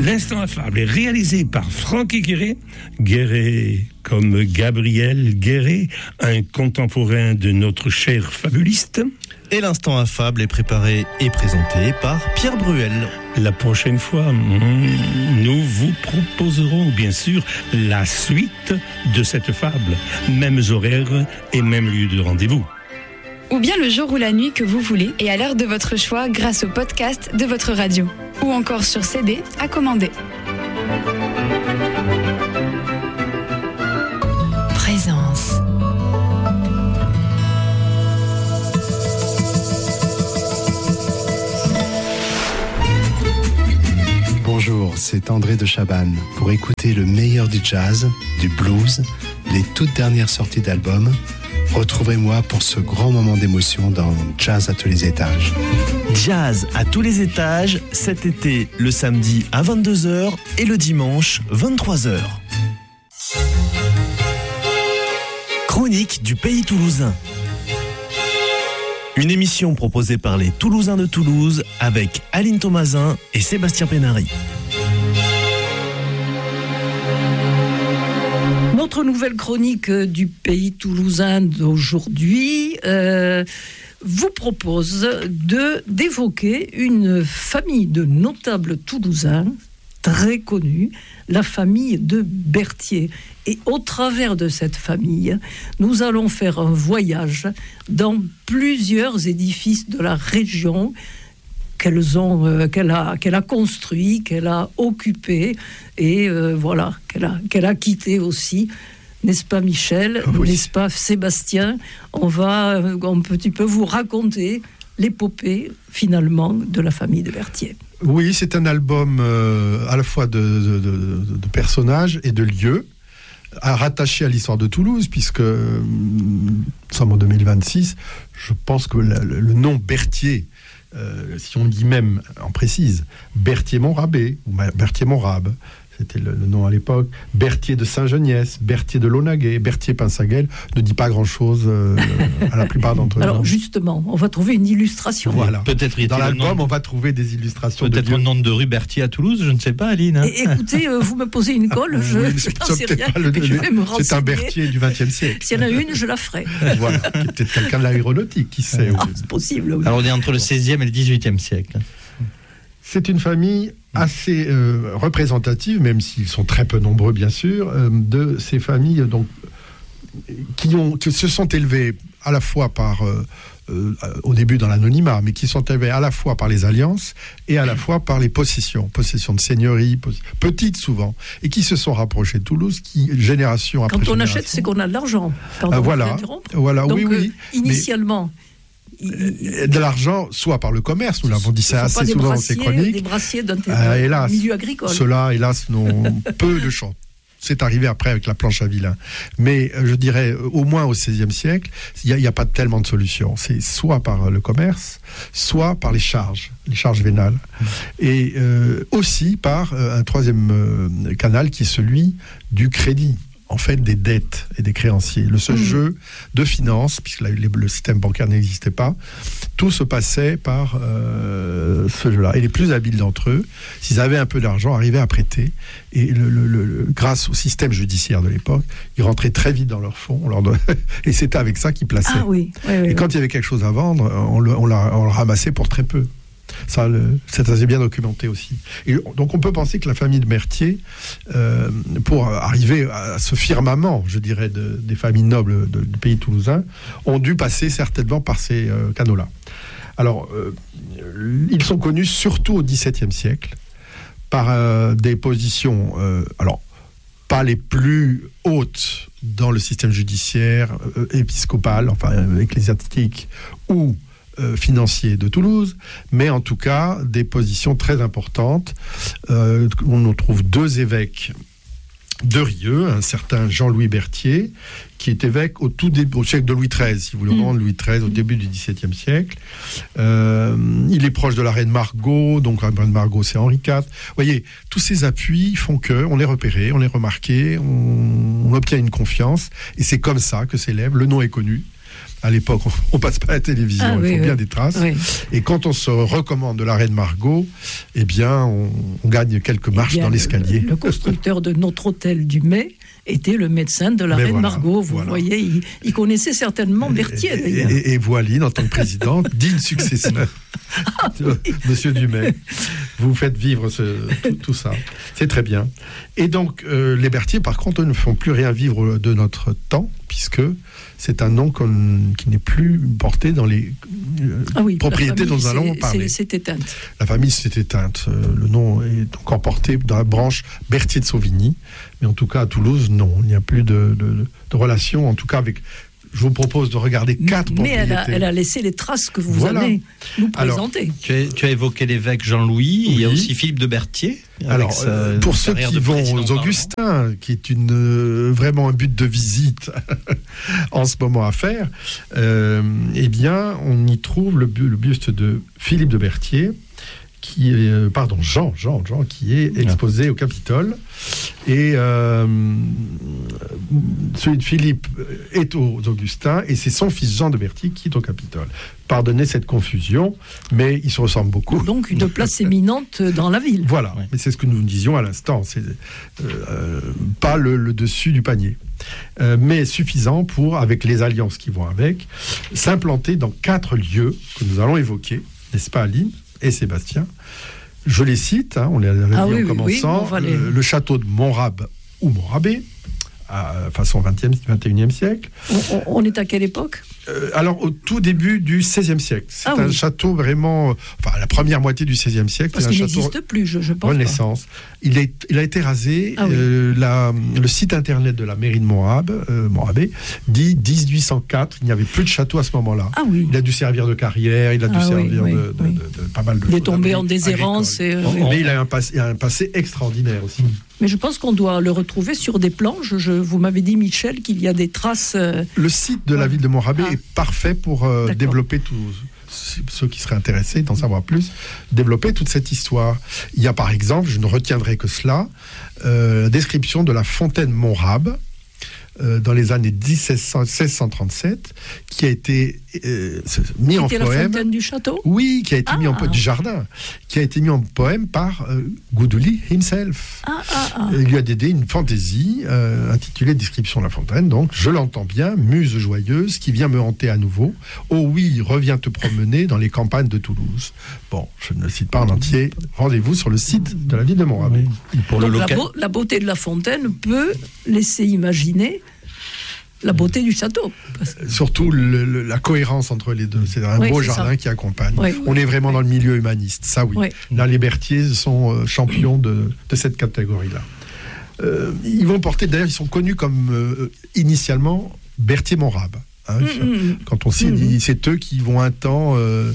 L'Instant Affable est réalisé par Francky Guéret. Guéret comme Gabriel Guéret, un contemporain de notre cher fabuliste. Et l'Instant Affable est préparé et présenté par Pierre Bruel. La prochaine fois, nous vous proposerons bien sûr la suite de cette fable. Mêmes horaires et même lieu de rendez-vous. Ou bien le jour ou la nuit que vous voulez et à l'heure de votre choix grâce au podcast de votre radio. Ou encore sur CD à commander. Présence. Bonjour, c'est André de Chabannes. Pour écouter le meilleur du jazz, du blues, les toutes dernières sorties d'albums, retrouvez-moi pour ce grand moment d'émotion dans Jazz à tous les étages. Jazz à tous les étages, cet été, le samedi à 22h et le dimanche 23h. Chronique du pays toulousain. Une émission proposée par les Toulousains de Toulouse avec Aline Thomasin et Sébastien Pénary. Notre nouvelle chronique du pays toulousain d'aujourd'hui vous propose d'évoquer une famille de notables toulousains très connue, la famille de Berthier. Et au travers de cette famille, nous allons faire un voyage dans plusieurs édifices de la région qu'elle a construit, qu'elle a occupé et qu'elle a quitté aussi. N'est-ce pas Michel ? Oui. N'est-ce pas Sébastien ? On va un petit peu vous raconter l'épopée finalement de la famille de Berthier. Oui, c'est un album à la fois de personnages et de lieux, rattaché à l'histoire de Toulouse, puisque nous sommes en 2026. Je pense que le nom Berthier, si on dit même, on précise, Berthier-Montrabé, ou Berthier-Montrabe, c'était le nom à l'époque, Berthier de Saint-Geniès, Berthier de Launaguet, Berthier-Pinsaguel, ne dit pas grand-chose à la plupart d'entre eux. Alors justement, on va trouver une illustration. Voilà. Peut-être dans l'album, on va trouver des illustrations. Peut-être le nom de rue Berthier à Toulouse, je ne sais pas, Aline. Hein. Écoutez, vous me posez une colle, je n'en sais rien, je vais me renseigner. C'est un Berthier du XXe siècle. S'il y en a une, je la ferai. Voilà, peut-être quelqu'un de l'aéronautique, qui sait. C'est possible. Oui. Alors on est entre le XVIe et le XVIIIe siècle. C'est une famille assez représentative, même s'ils sont très peu nombreux, bien sûr, de ces familles donc, qui se sont élevées à la fois par, au début dans l'anonymat, mais qui sont élevées à la fois par les alliances et à la fois par les possessions de seigneuries, petites souvent, et qui se sont rapprochées de Toulouse, génération après génération. Quand on achète, c'est qu'on a de l'argent. Voilà, donc, oui. Initialement... de l'argent, soit par le commerce, nous l'avons dit ça assez souvent dans ces chroniques. Des brassiers d'un milieu agricole. Ceux-là, hélas, n'ont peu de chance. C'est arrivé après avec la planche à vilain. Mais je dirais, au moins au XVIe siècle, il n'y a pas tellement de solutions. C'est soit par le commerce, soit par les charges vénales. Et aussi par un troisième canal qui est celui du crédit. En fait, des dettes et des créanciers. Ce jeu de finances, puisque le système bancaire n'existait pas, tout se passait par ce jeu-là. Et les plus habiles d'entre eux, s'ils avaient un peu d'argent, arrivaient à prêter. Et grâce au système judiciaire de l'époque, ils rentraient très vite dans leur fonds. Et c'était avec ça qu'ils plaçaient. Et quand il y avait quelque chose à vendre, on le ramassait pour très peu. Ça, c'est assez bien documenté aussi. Et donc on peut penser que la famille de Berthier, pour arriver à ce firmament, je dirais, des familles nobles du pays toulousain, ont dû passer certainement par ces canaux-là. Alors, ils sont connus surtout au XVIIe siècle par des positions, alors pas les plus hautes dans le système judiciaire épiscopal, enfin ecclésiastique, ou financier de Toulouse, mais en tout cas des positions très importantes. On trouve deux évêques de Rieux, un certain Jean-Louis Berthier, qui est évêque au siècle de Louis XIII, si vous voulez rendre Louis XIII, au début du XVIIe siècle. Il est proche de la reine Margot, donc la reine Margot, c'est Henri IV. Vous voyez, tous ces appuis font qu'on est repéré, on est remarqué, on obtient une confiance, et c'est comme ça que s'élève, le nom est connu, À l'époque, on passe pas à la télévision, il faut bien des traces. Oui. Et quand on se recommande de la Reine Margot, eh bien, on gagne quelques marches dans l'escalier. Le constructeur de notre hôtel du Mai était le médecin de la Reine Margot. Vous voyez, il connaissait certainement Berthier, d'ailleurs. Et Voiline, en tant que présidente, digne successeur. Monsieur Dumay, vous faites vivre tout ça. C'est très bien. Et donc, les Berthier, par contre, eux, ne font plus rien vivre de notre temps, puisque c'est un nom qui n'est plus porté dans les propriétés dont nous allons parler. C'est éteinte. La famille s'est éteinte. Le nom est encore porté dans la branche Berthier de Sauvigny. Mais en tout cas, à Toulouse, non. Il n'y a plus de relation, en tout cas avec... Je vous propose de regarder 4 propriétés. Mais elle a laissé les traces que vous allez nous présenter. Alors, tu as évoqué l'évêque Jean-Louis, il y a aussi Philippe de Berthier. Alors, pour ceux qui vont aux Augustins, qui est vraiment un but de visite en ce moment à faire, eh bien, on y trouve le buste de Philippe de Berthier, qui est, Jean, qui est exposé au Capitole. Et celui de Philippe est aux Augustins, et c'est son fils Jean de Berthier qui est au Capitole. Pardonnez cette confusion, mais ils se ressemblent beaucoup. Donc une place éminente dans la ville. Voilà, mais c'est ce que nous disions à l'instant, c'est pas le dessus du panier. Mais suffisant pour, avec les alliances qui vont avec, s'implanter dans 4 lieux que nous allons évoquer, n'est-ce pas Aline et Sébastien? Je les cite, on les a dit en commençant. Le château de Montrabes ou Montrabé, façon 21e siècle. On est à quelle époque? Alors, au tout début du XVIe siècle. C'est un château vraiment... la première moitié du XVIe siècle. Parce qu'il n'existe plus, je pense. Renaissance. Il a été rasé. Le site internet de la mairie de Montrabé, dit 1804. Il n'y avait plus de château à ce moment-là. Il a dû servir de carrière, il a dû servir de pas mal de choses. Il est tombé en déshérence. Mais il a un passé extraordinaire aussi. Mais je pense qu'on doit le retrouver sur des planches. Vous m'avez dit, Michel, qu'il y a des traces... Le site de la ville de Montrabé est parfait pour développer ceux qui seraient intéressés d'en savoir plus, développer toute cette histoire. Il y a par exemple, je ne retiendrai que cela, la description de la fontaine Montrabé dans les années 1637, qui a été mis en poème. C'était la fontaine du château? Oui, qui a été mis en poème du jardin, qui a été mis en poème par Goudouli himself. Il lui a dédié une fantaisie intitulée Description de la fontaine. Donc, je l'entends bien, muse joyeuse qui vient me hanter à nouveau. Oh oui, reviens te promener dans les campagnes de Toulouse. Bon, je ne le cite pas en entier. Rendez-vous sur le site de la ville de Montrabé. Donc, la beauté de la fontaine peut laisser imaginer la beauté du château. Surtout la cohérence entre les deux. C'est un beau jardin qui accompagne. On est vraiment dans le milieu humaniste, ça oui. Là, les Berthier sont champions de cette catégorie-là. Ils vont porter, d'ailleurs, ils sont connus comme initialement Berthier-Montrabé. Quand on s'est dit, c'est eux qui vont un temps,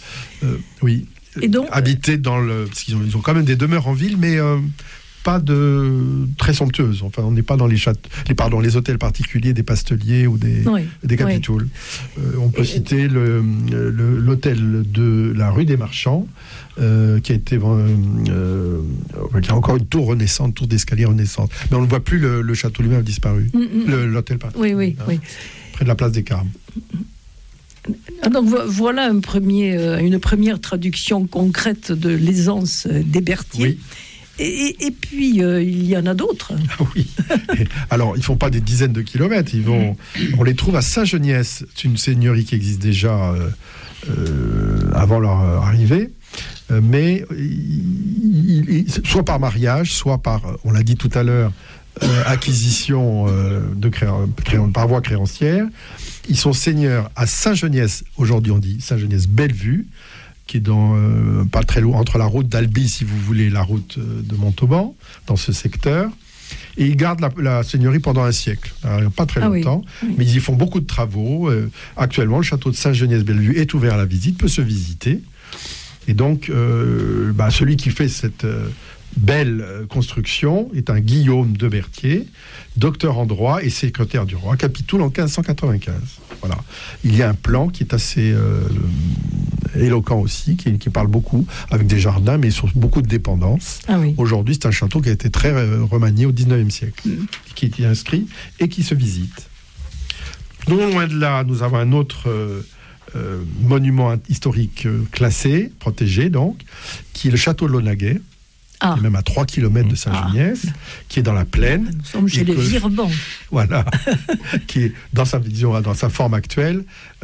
habiter parce qu'ils ont quand même des demeures en ville, mais pas très somptueuses. Enfin, on n'est pas dans les hôtels particuliers des Pasteliers ou des Capitouls. On peut citer l'hôtel de la rue des Marchands, qui a été qui a encore une tour renaissante, tour d'escalier renaissante. Mais on ne voit plus, le château lui-même a disparu. L'hôtel particulier. Près de la place des Carmes. Donc voilà une première traduction concrète de l'aisance des Berthier. Et puis, il y en a d'autres. Oui. Alors, ils ne font pas des dizaines de kilomètres. On les trouve à Saint-Geniès. C'est une seigneurie qui existe déjà avant leur arrivée. Mais soit par mariage, soit par, on l'a dit tout à l'heure, acquisition par voie créancière. Ils sont seigneurs à Saint-Geniès. Aujourd'hui, on dit Saint-Geniès-Bellevue, qui est pas très loin, entre la route d'Albi, si vous voulez, la route de Montauban, dans ce secteur. Et ils gardent la seigneurie pendant un siècle. Alors, pas très longtemps, mais ils y font beaucoup de travaux. Actuellement, le château de Saint-Geniès-Bellevue est ouvert à la visite, peut se visiter. Et donc, celui qui fait cette belle construction est un Guillaume de Berthier, docteur en droit et secrétaire du roi, Capitoul en 1595. Voilà. Il y a un plan qui est assez éloquent aussi, qui parle beaucoup, avec des jardins, mais sur beaucoup de dépendances. Aujourd'hui, c'est un château qui a été très remanié au 19e siècle, qui est inscrit et qui se visite. Non loin de là, nous avons un autre monument historique classé, protégé donc, qui est le château de Launaguet, qui est même à 3 km de Saint-Geniès, qui est dans la plaine. Nous sommes chez les Virbans. Voilà, qui est dans sa vision, dans sa forme actuelle,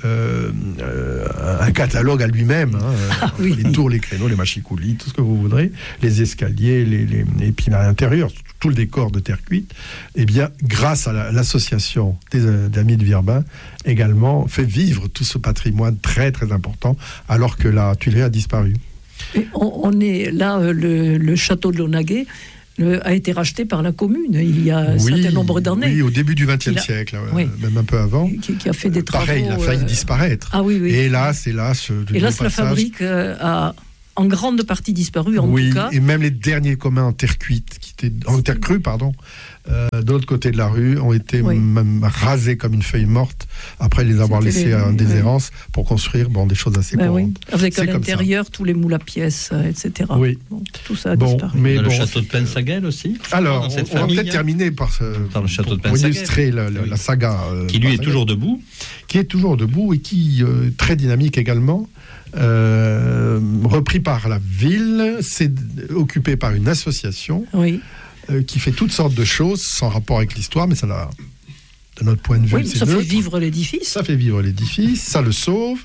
un catalogue à lui-même. Les tours, les créneaux, les machicoulis, tout ce que vous voudrez, les escaliers, et puis à l'intérieur, tout le décor de terre cuite. Eh bien, grâce à l'association des Amis de Virbin, également fait vivre tout ce patrimoine très très important, alors que la Tuilerie a disparu. Et on est là, le château de Launaguet a été racheté par la commune il y a un certain nombre d'années. Oui, au début du XXe siècle, même un peu avant. Qui a fait des travaux. Pareil, il a failli disparaître. Ah oui, oui. Et hélas, la fabrique a en grande partie disparu, en tout cas. Et même les derniers communs en terre cuite, en terre crue, de l'autre côté de la rue, ont été même rasés comme une feuille morte, après les avoir laissés en déshérence pour construire des choses assez courantes. Avec à l'intérieur tous les moules à pièces, etc. Oui. Tout ça a disparu. Mais le château de Pensaguel aussi. Alors, on va peut-être terminer par le château de pour illustrer la saga. Qui lui est toujours debout. Qui est toujours debout et qui est très dynamique également. Repris par la ville, c'est occupé par une association qui fait toutes sortes de choses sans rapport avec l'histoire, mais ça l'a, de notre point de vue, c'est ça neutre. fait vivre l'édifice. Ça fait vivre l'édifice, ça le sauve.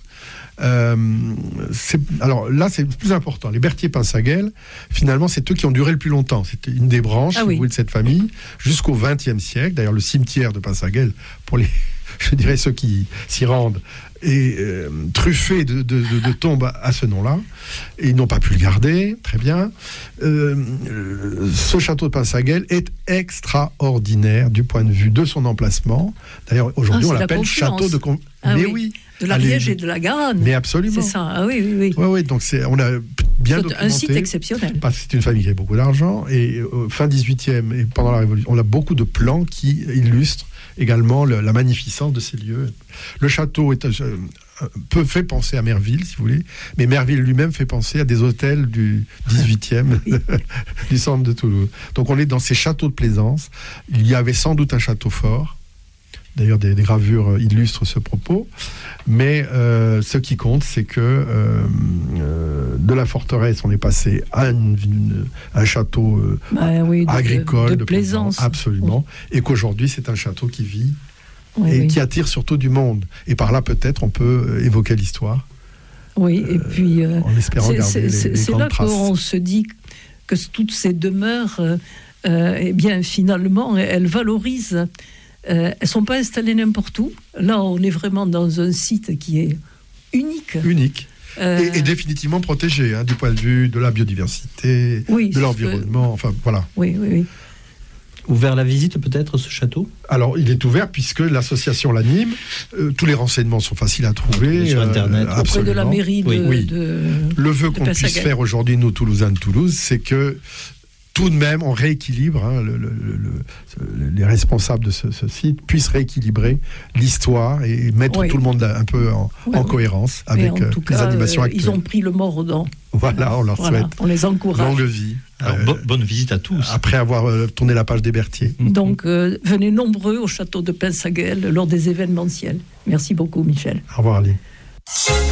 Alors là, c'est le plus important. Les Berthier-Pensaguel, finalement, c'est eux qui ont duré le plus longtemps. C'était une des branches de cette famille jusqu'au XXe siècle. D'ailleurs, le cimetière de Pensaguel, pour ceux qui s'y rendent, est truffé de tombes à ce nom-là, et ils n'ont pas pu le garder, très bien. Ce château de Pensaguel est extraordinaire du point de vue de son emplacement. D'ailleurs, aujourd'hui, on l'appelle château de... De l'Ariège et de la Garonne. Mais absolument. C'est ça, oui. Oui, donc on a bien documenté. Un site exceptionnel. Parce que c'est une famille qui avait beaucoup d'argent, et fin 18e et pendant la Révolution, on a beaucoup de plans qui illustrent également la magnificence de ces lieux. Le château fait penser à Merville, si vous voulez, mais Merville lui-même fait penser à des hôtels du 18e du centre de Toulouse. Donc on est dans ces châteaux de plaisance. Il y avait sans doute un château fort. D'ailleurs, des gravures illustrent ce propos. Mais ce qui compte, c'est que de la forteresse, on est passé à un château agricole, de plaisance. Absolument. Et qu'aujourd'hui, c'est un château qui vit et qui attire surtout du monde. Et par là, peut-être, on peut évoquer l'histoire. Oui, et puis... en espérant garder les grandes traces. C'est là qu'on se dit que toutes ces demeures, eh bien, finalement, elles valorisent... elles ne sont pas installées n'importe où. Là, on est vraiment dans un site qui est unique. Unique. Et définitivement protégé, du point de vue de la biodiversité, de l'environnement, enfin voilà. Oui. Ouvert à la visite peut-être, ce château ? Alors, il est ouvert puisque l'association l'anime. Tous les renseignements sont faciles à trouver. Sur Internet. Auprès de la mairie Le vœu qu'on puisse faire aujourd'hui, nous, Toulousains de Toulouse, c'est que tout de même, on rééquilibre, les responsables de ce site puissent rééquilibrer l'histoire et mettre tout le monde un peu en cohérence avec les animations actuelles. Ils ont pris le mordant. Voilà, on leur souhaite. On les encourage. Longue vie. Alors, bonne visite à tous. Après avoir tourné la page des Berthier. Donc, venez nombreux au château de Pensaguel lors des événementiels. Merci beaucoup, Michel. Au revoir, Ali.